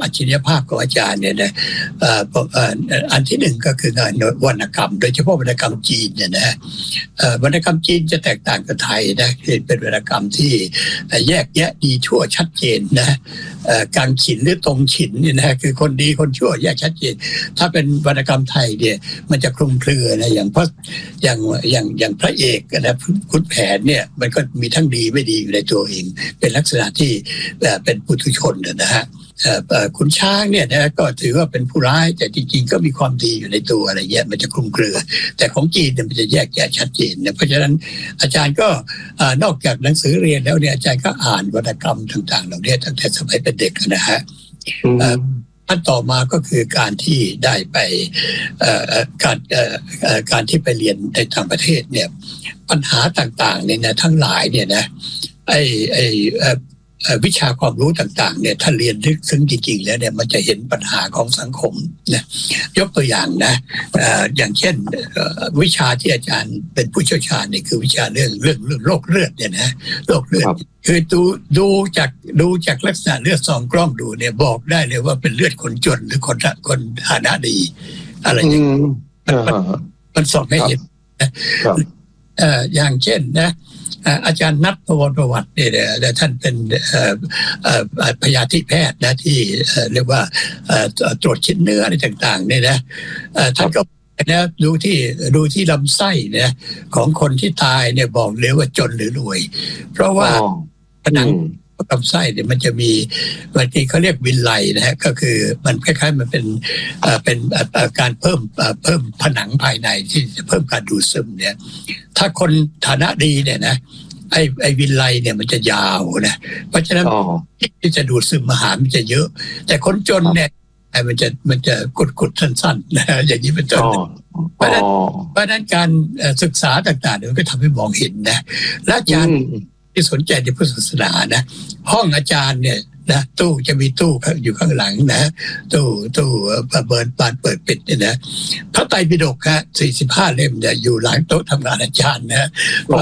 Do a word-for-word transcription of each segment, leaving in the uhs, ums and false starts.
อัจฉริยภาพของอาจารย์เนี่ยนะอันที่หนึ่งก็คืองานวรรณกรรมโดยเฉพาะวรรณกรรมจีนเนี่ยนะวรรณกรรมจีนจะแตกต่างกับไทยนะเป็นวรรณกรรมที่แยกแยะดีชั่วชัดเจนนะกลางฉินหรือตรงฉินเนี่ยนะคือคนดีคนชั่วแยกชัดเจนถ้าเป็นวรรณกรรมไทยเนี่ยมันจะคลุมเครือนะอย่างพระอย่างอย่างอย่างพระเอกนะขุนแผนเนี่ยมันก็มีทั้งดีไม่ดีอยู่ในตัวเองเป็นลักษณะที่เป็นปุถุชนนะฮะขุนช้างเนี่ยนะก็ถือว่าเป็นผู้ร้ายแต่จริงๆก็มีความดีอยู่ในตัวอะไรเงี้ยมันจะคลุมเครือแต่ของจีนเนี่ยมันจะแยกแยะชัดเจนนะเพราะฉะนั้นอาจารย์ก็นอกจากหนังสือเรียนแล้วเนี่ยอาจารย์ก็อ่านวรรณกรรมต่างๆเหล่านี้ตั้งแต่สมัยเป็นเด็กนะฮะขั้นต่อมาก็คือการที่ได้ไปการการที่ไปเรียนในต่างประเทศเนี่ยปัญหาต่างๆเนี่ยนะทั้งหลายเนี่ยนะไอ้ไอ้วิชาความรู้ต่างๆเนี่ยถ้าเรียนลึกซึ้งจริงๆแล้วเนี่ยมันจะเห็นปัญหาของสังคมนะยกตัวอย่างนะอย่างเช่นวิชาที่อาจารย์เป็นผู้เชี่ยวชาญเนี่ยคือวิชาเรื่องเรื่องเรื่องโรคเลือดเนี่ยนะโรคเลือดคือดูดูจากดูจากลักษณะเลือดซองกล้องดูเนี่ยบอกได้เลยว่าเป็นเลือดคนจนหรือคนคนฐานะดีอะไรอย่างนี้มันส่องให้เห็นนะอย่างเช่นนะอาจารย์นัทพวรประวัติเนี่ยท่านเป็นพยาธิแพทย์นะที่เรียกว่าตรวจชิ้นเนื้ออะไรต่างๆเนี่ยนะท่านก็นะดูที่ดูที่ลำไส้เนี่ยของคนที่ตายเนี่ยบอกเลยว่าจนหรือรวยเพราะว่าผนังลำไส้เนี่ยมันจะมีบางทีเขาเรียกวินไลนะฮะก็คือมันคล้ายๆมันเป็นเป็นการเพิ่มเพิ่มผนังภายในที่จะเพิ่มการดูดซึมเนี่ยถ้าคนฐานะดีเนี่ยนะไอ้ไอ้วินไลเนี่ยมันจะยาวนะเพราะฉะนั้นที่จะดูดซึมอาหารมันจะเยอะแต่คนจนเนี่ยมันจะมันจะกุดๆสั้นๆนะอย่างนี้เป็นต้นเพราะฉะนั้นเพราะฉะนั้นการศึกษาต่างๆเนี่ยมันก็ทำให้มองเห็นนะและอาจารย์ที่สนใจในพุทธศาสนานะห้องอาจารย์เนี่ยนะตู้จะมีตู้อยู่ข้างหลังนะตู้ตู้เปิดบานเปิดปิดเนี่ยนะพระไตรปิฎกฮะสี่สิบห้าเล่มเนี่ยอยู่หลังโต๊ะทำงานอาจารย์นะ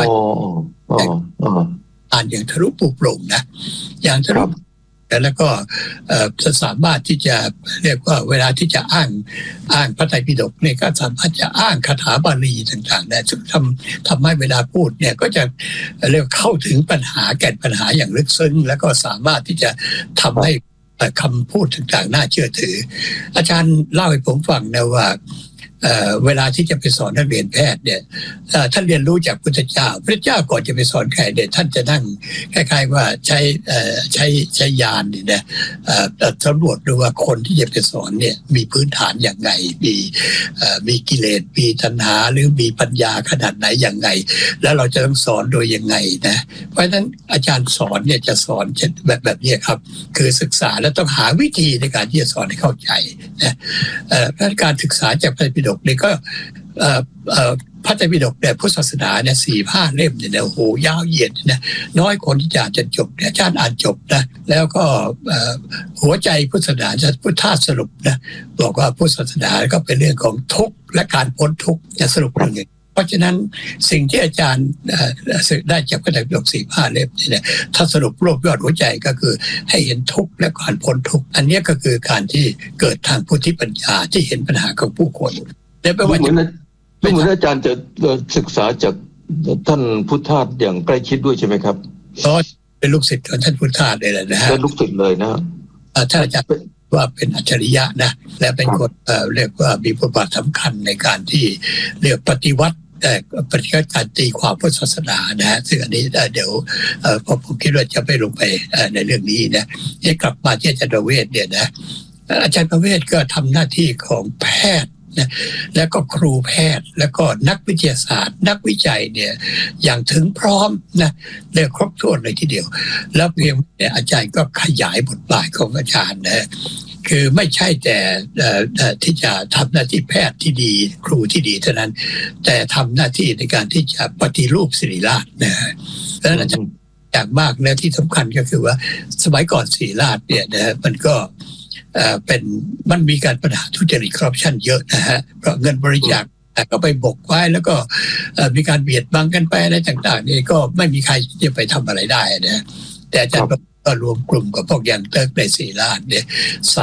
อ่านอย่างทะลุปลุกโปร่งนะอย่างทะลุแล้วก็จะสามารถที่จะเรียกว่าเวลาที่จะอ้างอ้างพระไตรปิฎกเนี่ยก็สามารถจะอ้างคาถาบาลีต่างๆได้ทำทำให้เวลาพูดเนี่ยก็จะเรียกเข้าถึงปัญหาแก่นปัญหาอย่างลึกซึ้งแล้วก็สามารถที่จะทำให้คำพูดต่างๆน่าเชื่อถืออาจารย์เล่าให้ผมฟังนะว่าเวลาที่จะไปสอนนักเรียนแพทย์เนี่ยท่านเรียนรู้จากพุทธเจ้าพระเจ้าก่อนจะไปสอนใครเนี่ยท่านจะนั่งคล้ายๆว่าใช้ใช้ใช้ญาณนี่นะสำรวจดูว่าคนที่จะไปสอนเนี่ยมีพื้นฐานอย่างไรมีมีกิเลสมีตัณหาหรือมีปัญญาขนาดไหนอย่างไรแล้วเราจะต้องสอนโดยยังไงนะเพราะฉะนั้นอาจารย์สอนเนี่ยจะสอนแบบแบบนี้ครับคือศึกษาแล้วต้องหาวิธีในการที่จะสอนให้เข้าใจนะการศึกษาจากพระไตรปิฎกนี่ก็พระไตรปิฎกเนี่ยพุทธศาสนาเนี่ยสี่ห้าเล่มเนี่ยโอ้โหยาวเหยียดนะน้อยคนที่จะอ่านจนจบเนี่ยอาจารย์อ่านจบนะแล้วก็หัวใจพุทธศาสนาจะพุทธาสรุปนะบอกว่าพุทธศาสนาก็เป็นเรื่องของทุกข์และการพ้นทุกข์จะสรุปอย่างนี้เพราะฉะนั้นสิ่งที่อาจารย์ได้จากพระไตรปิฎกสี่ห้าเล่มเนี่ยถ้าสรุปรวบยอดหัวใจก็คือให้เห็นทุกข์และการพ้นทุกข์อันนี้ก็คือการที่เกิดทางพุทธิปัญญาที่เห็นปัญหาของผู้คนไม่เหมือนไม่เหมือนอาจารย์จะศึกษาจากท่านพุทธทาสอย่างใกล้ชิดด้วยใช่ไหมครับอ๋อเป็นลูกศิษย์ของท่านพุทธทาสเลยนะฮะเป็นลูกศิษย์เลยนะท่านอาจารย์ว่าเป็นอัจฉริยะนะและเป็นคนเรียกว่ามีบทบาทสำคัญในการที่เรียกปฏิวัติแต่ปฏิวัติการตีความพุทธศาสนานะฮะซึ่งอันนี้เดี๋ยวผมผมคิดว่าจะไม่ลงไปในเรื่องนี้นะที่กลับมาที่อาจารย์ประเวศเนี่ยนะอาจารย์ประเวศก็ทำหน้าที่ของแพทย์นะแล้วก็ครูแพทย์แล้วก็นักวิทยาศาสตร์นักวิจัยเนี่ยอย่างถึงพร้อมนะเรียกครบถ้วนเลยทีเดียวแล้วเพียงแต่อาจารย์ก็ขยายบทบาทของอาจารย์นะคือไม่ใช่แต่ที่จะทำหน้าที่แพทย์ที่ดีครูที่ดีเท่านั้นแต่ทำหน้าที่ในการที่จะปฏิรูปศิริราชนะแล้วอาจารย์อย่างมากและที่สำคัญก็คือว่าสมัยก่อนศิริราชเนี่ยนะมันก็เป็นมันมีการปัญหาทุจริตคอร์รัปชันเยอะนะฮะเพราะเงินบริจาคก็ไปบกไว้แล้วก็มีการเบียดบังกันไปอะไรต่างๆนี่ก็ไม่มีใครจะไปทำอะไรได้นะแต่อาจารย์ก็รวมกลุ่มกับพวกอย่างเติร์กในศิริราชเนี่ย